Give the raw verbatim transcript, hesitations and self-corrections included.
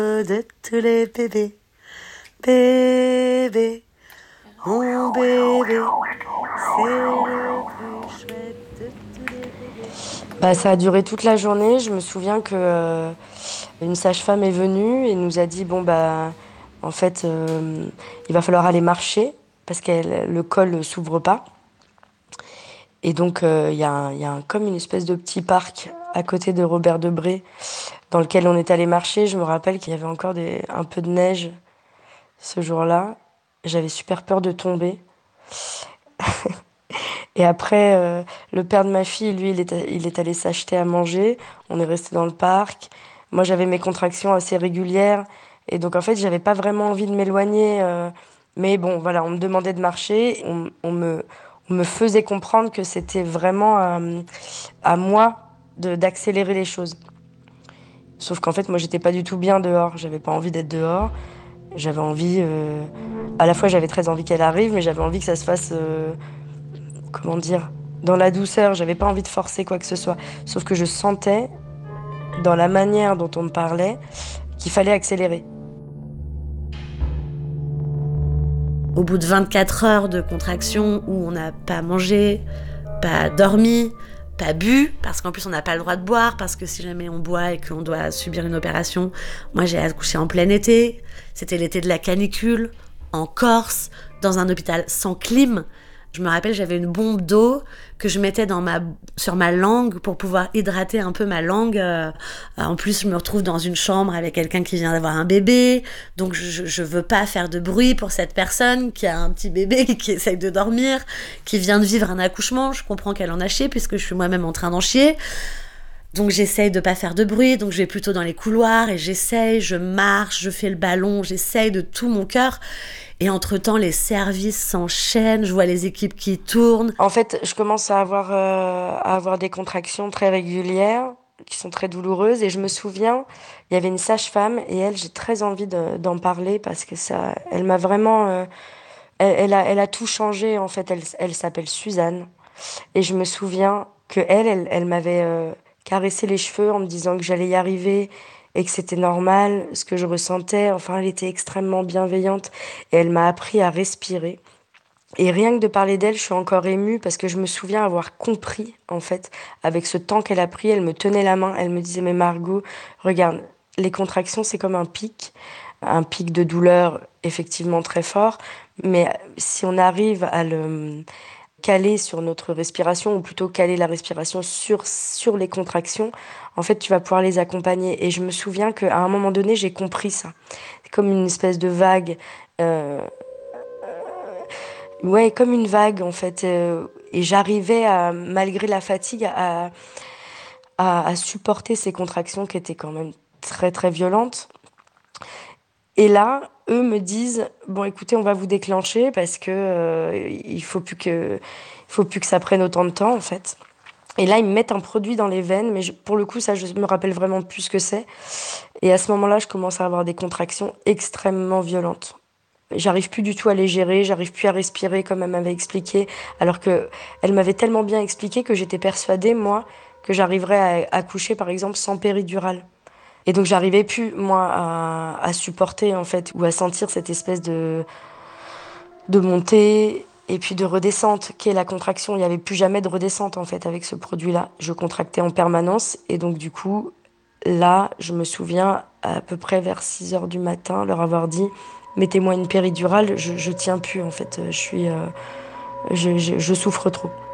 De tous les bébés, bébé, mon bébé, c'est le plus chouette de tous les bébés. Bah, ça a duré toute la journée. Je me souviens que euh, une sage-femme est venue et nous a dit, bon bah, en fait, euh, il va falloir aller marcher parce que le col ne s'ouvre pas. Et donc, euh, il y a, un- il y a un- comme une espèce de petit parc à côté de Robert Debré dans lequel on est allé marcher. Je me rappelle qu'il y avait encore des, un peu de neige ce jour-là. J'avais super peur de tomber. Et après, euh, le père de ma fille, lui, il est, il est allé s'acheter à manger. On est resté dans le parc. Moi, j'avais mes contractions assez régulières. Et donc, en fait, j'avais pas vraiment envie de m'éloigner. euh, mais bon, voilà, on me demandait de marcher. On, on me, on me faisait comprendre que c'était vraiment euh, à moi de, d'accélérer les choses. Sauf qu'en fait, moi, j'étais pas du tout bien dehors. J'avais pas envie d'être dehors. J'avais envie, euh, à la fois j'avais très envie qu'elle arrive, mais j'avais envie que ça se fasse, euh, comment dire, dans la douceur. J'avais pas envie de forcer quoi que ce soit. Sauf que je sentais, dans la manière dont on me parlait, qu'il fallait accélérer. Au bout de vingt-quatre heures de contraction où on n'a pas mangé, pas dormi, pas bu, parce qu'en plus on n'a pas le droit de boire, parce que si jamais on boit et qu'on doit subir une opération, moi j'ai accouché en plein été, c'était l'été de la canicule, en Corse, dans un hôpital sans clim. Je me rappelle, j'avais une bombe d'eau que je mettais dans ma, sur ma langue pour pouvoir hydrater un peu ma langue. Euh, en plus, je me retrouve dans une chambre avec quelqu'un qui vient d'avoir un bébé. Donc, je, je veux pas faire de bruit pour cette personne qui a un petit bébé qui essaye de dormir, qui vient de vivre un accouchement. Je comprends qu'elle en a chié puisque je suis moi-même en train d'en chier. Donc j'essaye de pas faire de bruit, donc je vais plutôt dans les couloirs et j'essaye, je marche, je fais le ballon, j'essaye de tout mon cœur. Et entre-temps, les services s'enchaînent, je vois les équipes qui tournent. En fait, je commence à avoir, euh, à avoir des contractions très régulières, qui sont très douloureuses. Et je me souviens, il y avait une sage-femme, et elle, j'ai très envie de- d'en parler parce que ça, elle m'a vraiment, euh, elle, elle a, elle a tout changé. En fait, elle, elle s'appelle Suzanne. Et je me souviens que elle, elle, elle m'avait euh, caressé les cheveux en me disant que j'allais y arriver et que c'était normal, ce que je ressentais. Enfin, elle était extrêmement bienveillante et elle m'a appris à respirer. Et rien que de parler d'elle, je suis encore émue parce que je me souviens avoir compris, en fait, avec ce temps qu'elle a pris. Elle me tenait la main, elle me disait, mais Margot, regarde, les contractions, c'est comme un pic, un pic de douleur effectivement très fort, mais si on arrive à le caler sur notre respiration, ou plutôt caler la respiration sur, sur les contractions, en fait, tu vas pouvoir les accompagner. Et je me souviens qu'à un moment donné, j'ai compris ça. C'est comme une espèce de vague. Euh, Ouais, comme une vague en fait. euh, et j'arrivais à, malgré la fatigue, à, à, à supporter ces contractions qui étaient quand même très très violentes. Et là, eux me disent, bon écoutez, on va vous déclencher parce que euh, il faut plus que, il faut plus que ça prenne autant de temps en fait. Et là, ils me mettent un produit dans les veines, mais je- pour le coup, ça, je me rappelle vraiment plus ce que c'est. Et à ce moment-là, je commence à avoir des contractions extrêmement violentes. J'arrive plus du tout à les gérer, j'arrive plus à respirer comme elle m'avait expliqué, alors que elle m'avait tellement bien expliqué que j'étais persuadée, moi, que j'arriverais à accoucher, par exemple, sans péridurale. Et donc j'arrivais plus, moi, à, à supporter, en fait, ou à sentir cette espèce de, de montée et puis de redescente, qui est la contraction. Il n'y avait plus jamais de redescente, en fait, avec ce produit-là. Je contractais en permanence, et donc du coup, là, je me souviens, à peu près vers six heures du matin, leur avoir dit, mettez-moi une péridurale, je, je tiens plus, en fait, je suis, euh, je, je, je souffre trop.